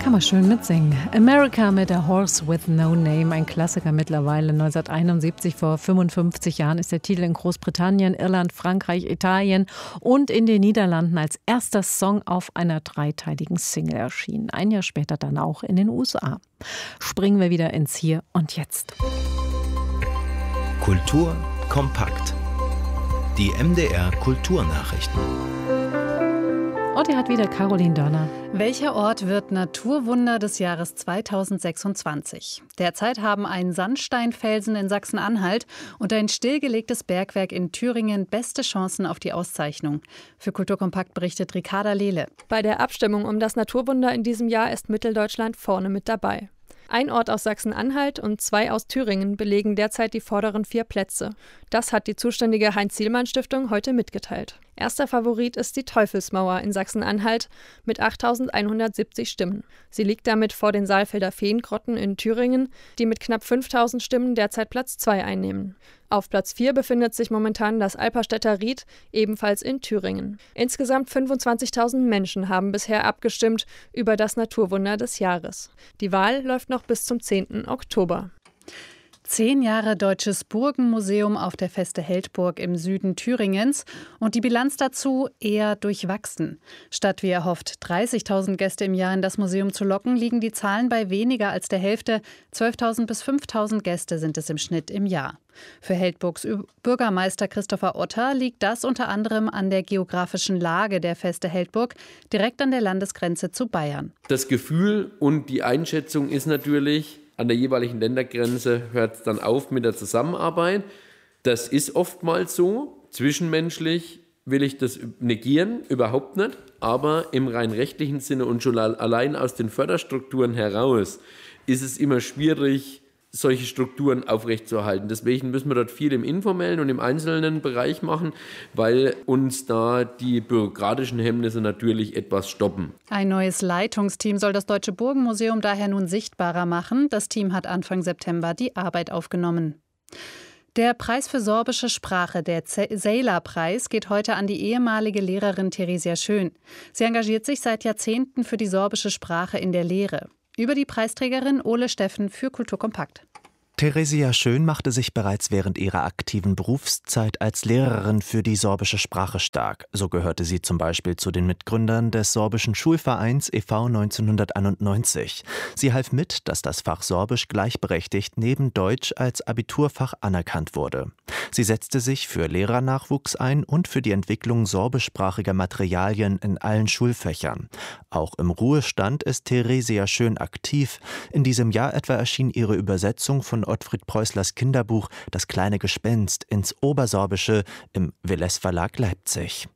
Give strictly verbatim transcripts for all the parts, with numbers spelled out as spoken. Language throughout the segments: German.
Kann man schön mitsingen. America mit A Horse with No Name, ein Klassiker mittlerweile. neunzehnhunderteinundsiebzig, vor fünfundfünfzig Jahren, ist der Titel in Großbritannien, Irland, Frankreich, Italien und in den Niederlanden als erster Song auf einer dreiteiligen Single erschienen. Ein Jahr später dann auch in den U S A. Springen wir wieder ins Hier und Jetzt. Kultur kompakt. Die M D R Kulturnachrichten. Und er hat wieder Caroline Dörner. Welcher Ort wird Naturwunder des Jahres zweitausendsechsundzwanzig? Derzeit haben ein Sandsteinfelsen in Sachsen-Anhalt und ein stillgelegtes Bergwerk in Thüringen beste Chancen auf die Auszeichnung. Für Kulturkompakt berichtet Ricarda Lehle. Bei der Abstimmung um das Naturwunder in diesem Jahr ist Mitteldeutschland vorne mit dabei. Ein Ort aus Sachsen-Anhalt und zwei aus Thüringen belegen derzeit die vorderen vier Plätze. Das hat die zuständige Heinz-Sielmann-Stiftung heute mitgeteilt. Erster Favorit ist die Teufelsmauer in Sachsen-Anhalt mit achttausendeinhundertsiebzig Stimmen. Sie liegt damit vor den Saalfelder Feengrotten in Thüringen, die mit knapp fünftausend Stimmen derzeit Platz zwei einnehmen. Auf Platz vier befindet sich momentan das Alperstädter Ried, ebenfalls in Thüringen. Insgesamt fünfundzwanzigtausend Menschen haben bisher abgestimmt über das Naturwunder des Jahres. Die Wahl läuft noch bis zum zehnten Oktober. Zehn Jahre Deutsches Burgenmuseum auf der Feste Heldburg im Süden Thüringens und die Bilanz dazu eher durchwachsen. Statt wie erhofft dreißigtausend Gäste im Jahr in das Museum zu locken, liegen die Zahlen bei weniger als der Hälfte. zwölftausend bis fünftausend Gäste sind es im Schnitt im Jahr. Für Heldburgs Bürgermeister Christopher Otter liegt das unter anderem an der geografischen Lage der Feste Heldburg, direkt an der Landesgrenze zu Bayern. Das Gefühl und die Einschätzung ist natürlich, an der jeweiligen Ländergrenze hört es dann auf mit der Zusammenarbeit. Das ist oftmals so. Zwischenmenschlich will ich das negieren, überhaupt nicht. Aber im rein rechtlichen Sinne und schon allein aus den Förderstrukturen heraus ist es immer schwierig, solche Strukturen aufrechtzuerhalten. Deswegen müssen wir dort viel im informellen und im einzelnen Bereich machen, weil uns da die bürokratischen Hemmnisse natürlich etwas stoppen. Ein neues Leitungsteam soll das Deutsche Burgenmuseum daher nun sichtbarer machen. Das Team hat Anfang September die Arbeit aufgenommen. Der Preis für sorbische Sprache, der Sejla-Preis, geht heute an die ehemalige Lehrerin Theresia Schön. Sie engagiert sich seit Jahrzehnten für die sorbische Sprache in der Lehre. Über die Preisträgerin Ole Steffen für Kulturkompakt. Theresia Schön machte sich bereits während ihrer aktiven Berufszeit als Lehrerin für die sorbische Sprache stark. So gehörte sie zum Beispiel zu den Mitgründern des sorbischen Schulvereins e V neunzehnhunderteinundneunzig. Sie half mit, dass das Fach Sorbisch gleichberechtigt neben Deutsch als Abiturfach anerkannt wurde. Sie setzte sich für Lehrernachwuchs ein und für die Entwicklung sorbischsprachiger Materialien in allen Schulfächern. Auch im Ruhestand ist Theresia Schön aktiv. In diesem Jahr etwa erschien ihre Übersetzung von Ottfried Preußlers Kinderbuch »Das kleine Gespenst« ins Obersorbische im Willys Verlag Leipzig.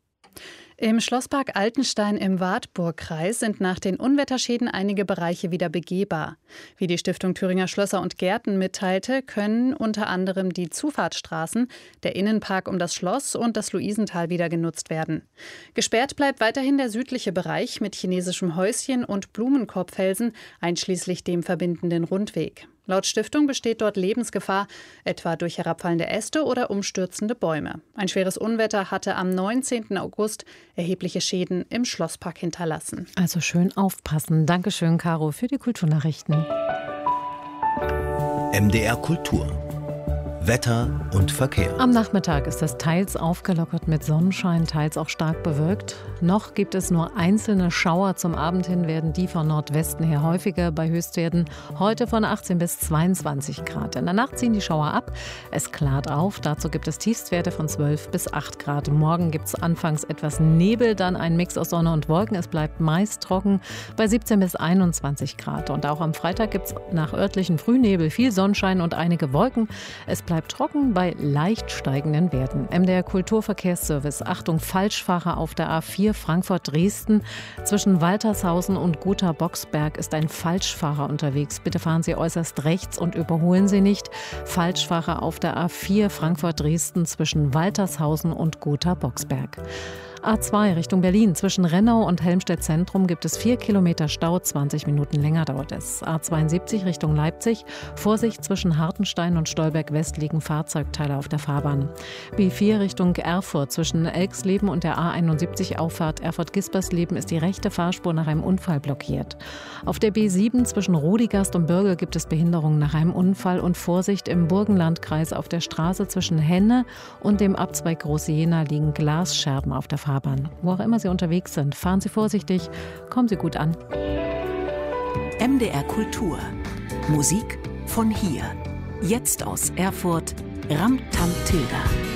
Im Schlosspark Altenstein im Wartburgkreis sind nach den Unwetterschäden einige Bereiche wieder begehbar. Wie die Stiftung Thüringer Schlösser und Gärten mitteilte, können unter anderem die Zufahrtsstraßen, der Innenpark um das Schloss und das Luisental wieder genutzt werden. Gesperrt bleibt weiterhin der südliche Bereich mit chinesischem Häuschen und Blumenkorbfelsen, einschließlich dem verbindenden Rundweg. Laut Stiftung besteht dort Lebensgefahr, etwa durch herabfallende Äste oder umstürzende Bäume. Ein schweres Unwetter hatte am neunzehnten August erhebliche Schäden im Schlosspark hinterlassen. Also schön aufpassen. Dankeschön, Caro, für die Kulturnachrichten. M D R Kultur. Wetter und Verkehr. Am Nachmittag ist es teils aufgelockert mit Sonnenschein, teils auch stark bewölkt. Noch gibt es nur einzelne Schauer. Zum Abend hin werden die von Nordwesten her häufiger, bei Höchstwerten heute von achtzehn bis zweiundzwanzig Grad. In der Nacht ziehen die Schauer ab. Es klart auf. Dazu gibt es Tiefstwerte von zwölf bis acht Grad. Morgen gibt es anfangs etwas Nebel, dann ein Mix aus Sonne und Wolken. Es bleibt meist trocken bei siebzehn bis einundzwanzig Grad. Und auch am Freitag gibt es nach örtlichen Frühnebel viel Sonnenschein und einige Wolken. Es bleibt trocken bei leicht steigenden Werten. M D R Kulturverkehrsservice. Achtung, Falschfahrer auf der A vier Frankfurt-Dresden. Zwischen Waltershausen und Gotha-Boxberg ist ein Falschfahrer unterwegs. Bitte fahren Sie äußerst rechts und überholen Sie nicht. Falschfahrer auf der A vier Frankfurt-Dresden zwischen Waltershausen und Gotha-Boxberg. A zwei Richtung Berlin. Zwischen Rennau und Helmstedt Zentrum gibt es vier Kilometer Stau. zwanzig Minuten länger dauert es. A zweiundsiebzig Richtung Leipzig. Vorsicht, zwischen Hartenstein und Stolberg West liegen Fahrzeugteile auf der Fahrbahn. B vier Richtung Erfurt. Zwischen Elxleben und der A einundsiebzig Auffahrt Erfurt-Gispersleben ist die rechte Fahrspur nach einem Unfall blockiert. Auf der B sieben zwischen Rodigast und Bürgel gibt es Behinderungen nach einem Unfall und Vorsicht im Burgenlandkreis auf der Straße zwischen Henne und dem Abzweig Große Jena liegen Glasscherben auf der Fahrbahn. Wo auch immer Sie unterwegs sind, fahren Sie vorsichtig, kommen Sie gut an. M D R Kultur. Musik von hier. Jetzt aus Erfurt, Ram Tam Tilda.